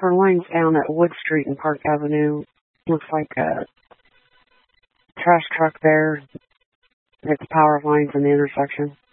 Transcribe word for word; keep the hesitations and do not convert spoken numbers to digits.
Four lanes down at Wood Street and Park Avenue. Looks like a trash truck there. It's power lines in the intersection.